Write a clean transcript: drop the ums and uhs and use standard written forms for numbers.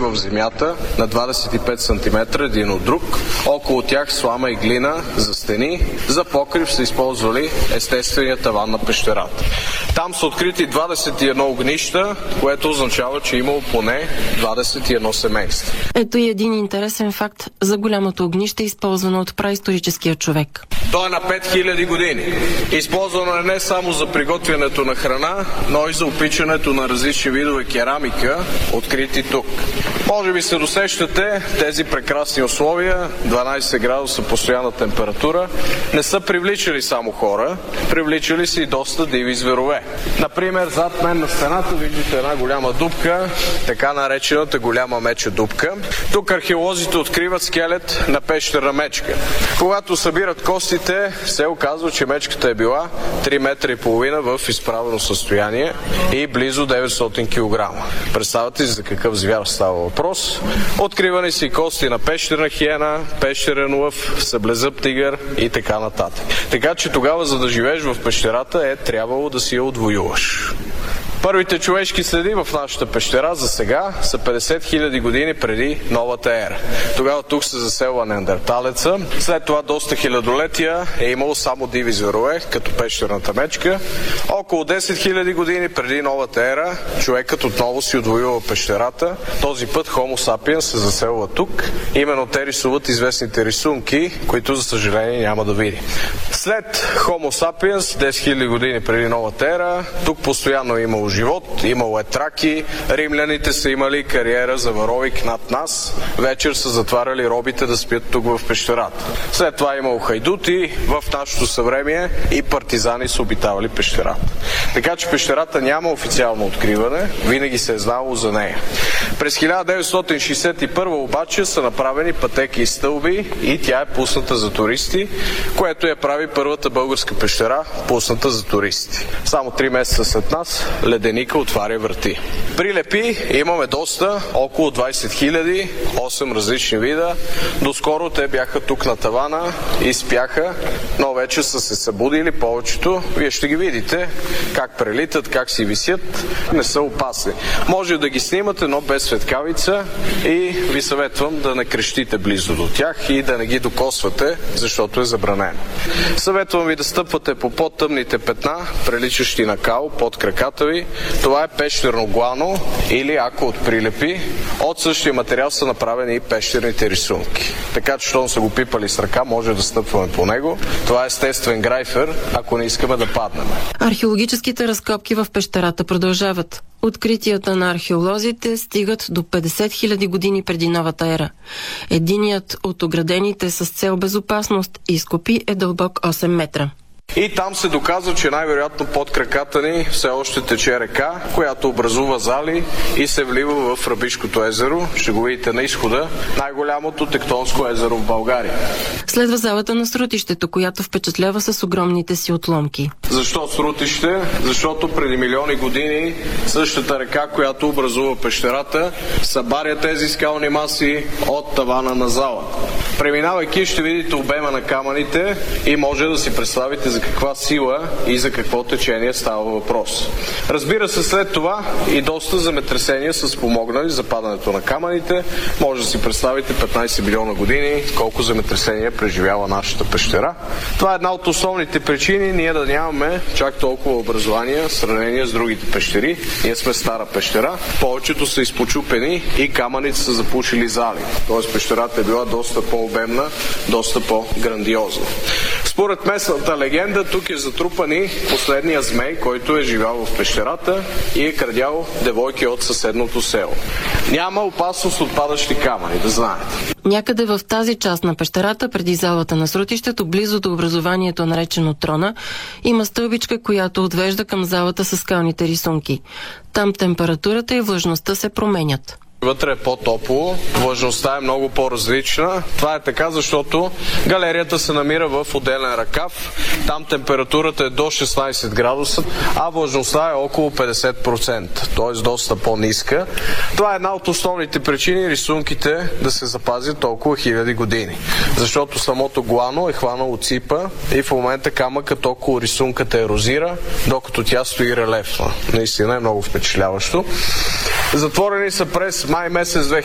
в земята на 25 см един от друг. Около тях слама и глина за стени. За покрив са използвали естествения таван на пещерата. Там са открити 21 огнища, което означава, че е имало поне 21 семейства. Ето и един интересен факт за голямото огнище, използвано от праисторическия човек. То е на 5000 години. Използвано е не само за приготвянето на храна, но и за опичането на различни видове керамика, открити тук. Може би се досещате, тези прекрасни условия, 12 градуса постоянна температура, не са привличали само хора, привличали са и доста диви зверове. Например, зад мен на стената виждате една голяма дупка, така наречената голяма меча дупка. Тук археолозите откриват скелет на пещерна мечка. Когато събират костите, се оказва, че мечката е била 3,5 метра в изправено състояние и близо 900 кг. Представете си за какъв звяр става въпрос. Откривани са и кости на пещерна хиена, пещерен лъв, съблезъб тигър и така нататък. Така че тогава, за да живееш в пещерата, е трябвало да си я отвоюваш. Първите човешки следи в нашата пещера за сега са 50 000 години преди новата ера. Тогава тук се заселва неандерталеца. След това доста хилядолетия е имало само диви зверове, като пещерната мечка. Около 10 000 години преди новата ера човекът отново си отвоюва пещерата. Този път Homo sapiens се заселва тук. Именно те рисуват известните рисунки, които за съжаление няма да видим. След Homo sapiens, 10 000 години преди новата ера, тук постоянно е имало живот, имало е траки, римляните са имали кариера за варовик над нас, вечер са затваряли робите да спят тук в пещерата. След това е имало хайдути, в нашето съвремие и партизани са обитавали пещерата. Така че пещерата няма официално откриване, винаги се е знало за нея. През 1961 обаче са направени пътеки и стълби и тя е пусната за туристи, което я прави първата българска пещера, пусната за туристи. Само 3 месеца след нас леденика отваря врати. Прилепи имаме доста, около 20 000, 8 различни вида. Доскоро те бяха тук на тавана и спяха, но вече са се събудили повечето. Вие ще ги видите как прелитат, как си висят. Не са опасни. Може да ги снимате, но без светкавица и ви съветвам да не крещите близо до тях и да не ги докосвате, защото е забранено. Съветвам ви да стъпвате по по-тъмните петна, приличащи на кал, под краката ви. Това е пещерно глано или ако от прилепи. От същия материал са направени и пещерните рисунки. Така че, щом са го пипали с ръка, може да стъпваме по него. Това е естествен грайфер, ако не искаме да паднем. Археологическите разкопки в пещерата продължават. Откритията на археолозите стигат до 50 000 години преди новата ера. Единият от оградените с цел безопасност изкопи е дълбок 8 метра. И там се доказва, че най-вероятно под краката ни все още тече река, която образува зали и се влива в Рабишкото езеро. Ще го видите на изхода. Най-голямото тектонско езеро в България. Следва залата на срутището, която впечатлява с огромните си отломки. Защо срутище? Защото преди милиони години същата река, която образува пещерата, събаря тези скални маси от тавана на залата. Преминавайки ще видите обема на камъните и може да си представите за каква сила и за какво течение става въпрос. Разбира се, след това и доста земетресения са спомогнали за падането на камъните. Може да си представите 15 милиона години колко земетресения преживява нашата пещера. Това е една от основните причини ние да нямаме чак толкова образование в сравнение с другите пещери. Ние сме стара пещера. Повечето са изпочупени и камъните са запушили зали. Тоест пещерата е била доста по-обемна, доста по-грандиозна. Според местната легенда, тук е затрупан и последния змей, който е живял в пещерата и е крадял девойки от съседното село. Няма опасност от падащи камъни, да знаете. Някъде в тази част на пещерата, преди залата на срутището, близо до образованието, наречено трона, има стълбичка, която отвежда към залата с скалните рисунки. Там температурата и влажността се променят. Вътре е по-топло, влажността е много по-различна. Това е така, защото галерията се намира в отделен ръкав. Там температурата е до 16 градуса, а влажността е около 50%, т.е. доста по-ниска. Това е една от основните причини рисунките да се запазят толкова хиляди години. Защото самото глано е хванало ципа и в момента камъкът около рисунката ерозира, докато тя стои релефна. Наистина е много впечатляващо. Затворени са през май месец